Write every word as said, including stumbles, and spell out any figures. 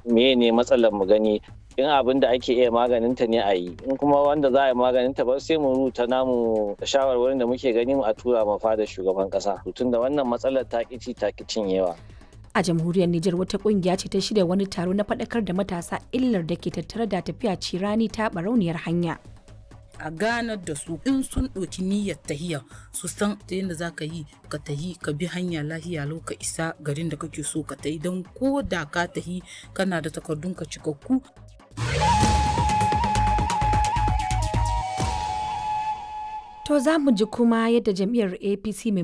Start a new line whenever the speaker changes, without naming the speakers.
me ne matsalar mu gani in abin da ake iya maganinta ne a yi in kuma wanda za a yi maganinta ba sai mu rubuta namu shawarwarin da muke gani mu a tura ma fada shugaban kasa tunda wannan matsalar ta kici ta cinyewa.
A jamhuriyar Nijar wata kungiya ce ta shirya wani taro na faɗakar da matasa illar da ke tattare da tafiya cirani ta barauniyar hanya.
A ganar da su in sun ɗauki niyyar tahiya su san ta yadda za ka yi ka tahi ka bi hanya lahiya lau ka isa garin da kake so ka tahi don ko da ka tahi kana da takardun ka cikakku.
To za mu ji kuma yadda jam'iyyar A P C mai